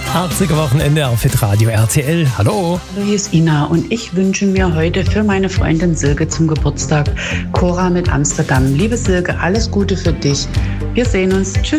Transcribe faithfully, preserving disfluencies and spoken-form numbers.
achtziger Wochenende auf Hitradio R T L. Hallo. Hallo, hier ist Ina und ich wünsche mir heute für meine Freundin Silke zum Geburtstag Cora mit Amsterdam. Liebe Silke, alles Gute für dich. Wir sehen uns. Tschüss.